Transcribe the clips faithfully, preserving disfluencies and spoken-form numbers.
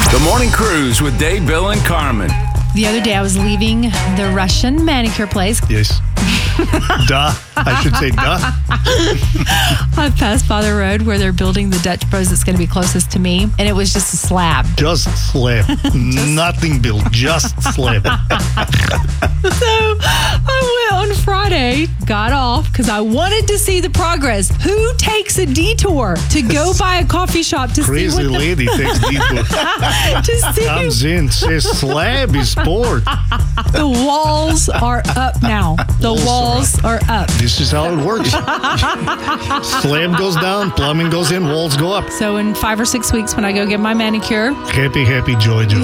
The Morning Cruise with Dave, Bill, and Carmen. The other day I was leaving the Russian manicure place. Yes. Duh. I should say duh. I passed by the road where they're building the Dutch Bros that's going to be closest to me, and it was just a slab. Just slab. Nothing built. Just slab. So I went on Friday, got off because I wanted to see the progress. Who takes a detour to go by a coffee shop to Crazy see what the, lady takes detour. to see Comes in, says slab is poured. the walls are up now. The Walls walls are up. This is how it works. Slab goes down, plumbing goes in, walls go up. So in five or six weeks when I go get my manicure, Happy, happy, joy, joy.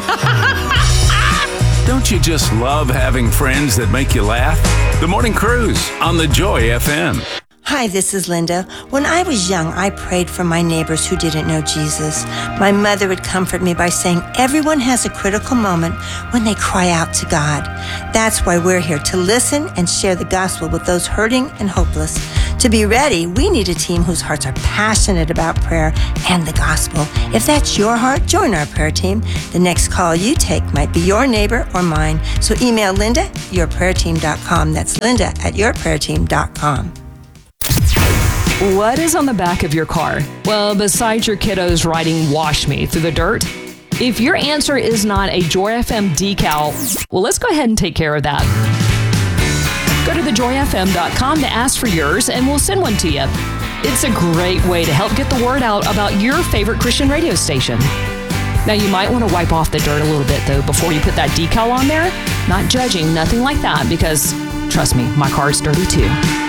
Don't you just love having friends that make you laugh? The Morning Cruise on the Joy F M. Hi, this is Linda. When I was young, I prayed for my neighbors who didn't know Jesus. My mother would comfort me by saying everyone has a critical moment when they cry out to God. That's why we're here, to listen and share the gospel with those hurting and hopeless. To be ready, we need a team whose hearts are passionate about prayer and the gospel. If that's your heart, join our prayer team. The next call you take might be your neighbor or mine. So email Linda at your prayer team dot com. That's Linda at your prayer team dot com. What is on the back of your car? Well, besides your kiddos writing "Wash Me" through the dirt, if your answer is not a Joy F M decal, well, let's go ahead and take care of that. Go to the joy f m dot com to ask for yours, and we'll send one to you. It's a great way to help get the word out about your favorite Christian radio station. Now, you might want to wipe off the dirt a little bit, though, before you put that decal on there. Not judging, nothing like that, because, trust me, my car's dirty, too.